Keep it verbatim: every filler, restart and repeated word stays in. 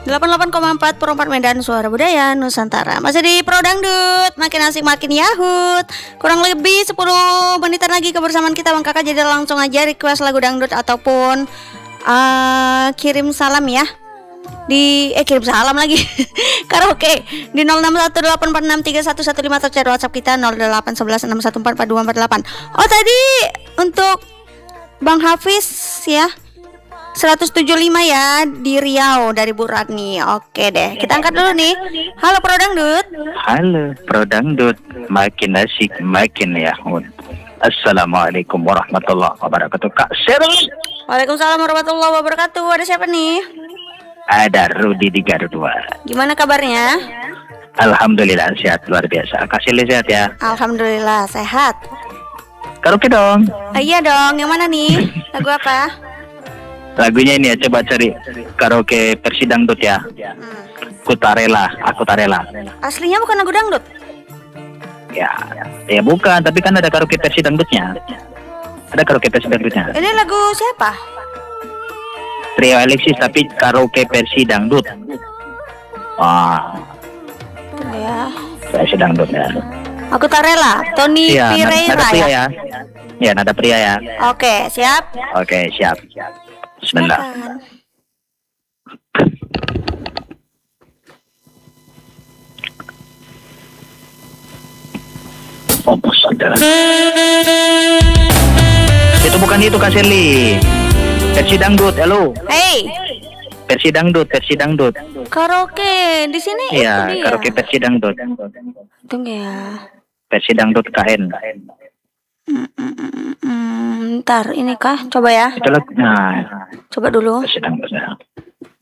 delapan puluh delapan koma empat Pro empat Medan, suara budaya Nusantara. Masih di Pro Dangdut, makin asik makin yahut. Kurang lebih sepuluh menitan lagi kebersamaan kita Bang Kakak. Jadi langsung aja request lagu dangdut ataupun uh, kirim salam ya. Di eh kirim salam lagi karaoke di nol enam satu delapan empat enam tiga satu satu lima atau chat WhatsApp kita nol delapan satu satu enam satu empat empat dua empat delapan. Oh tadi untuk Bang Hafiz ya seratus tujuh puluh lima ya di Riau dari Bu Ragni. Oke deh, kita angkat dulu nih. Halo Pro Dangdut. Halo Pro Dangdut, makin asik makin yahut. Assalamualaikum warahmatullahi wabarakatuh. Kak Sherly. Waalaikumsalam warahmatullahi wabarakatuh. Ada siapa nih? Ada Rudi di Garut dua. Gimana kabarnya? Alhamdulillah sehat luar biasa. Kak Sherly sehat ya? Alhamdulillah sehat. Karaoke dong. Oh, iya dong. Yang mana nih? Lagu apa? Lagunya ini ya, coba cari karaoke versi dangdut ya. Hmm. Aku tak rela, aku tak rela. Aslinya bukan lagu dangdut? Ya, ya bukan, tapi kan ada karaoke versi dangdutnya. Ada karaoke versi dangdutnya. Ini lagu siapa? Trio Alexis tapi karaoke versi dangdut. Wah, Tunggu ya. versi dangdut ya. Aku tak rela. Tony Iya, nada, Pireira nada pria ya. ya. Ya, nada pria ya. Oke, siap. Oke, siap. Bismillah. Silakan. Oh, saudara. Itu bukan itu Kak Sherly. Versi dangdut, halo. Hey, Versi dangdut, versi dangdut. karaoke di sini itu Iya, dia. karaoke versi dangdut. Tunggu ya. Versi dangdut K N. Hmm, hmm, hmm, hmm, ntar ini kah? Coba ya. Itu lagu. Nah, Coba dulu. versi dangdut ya.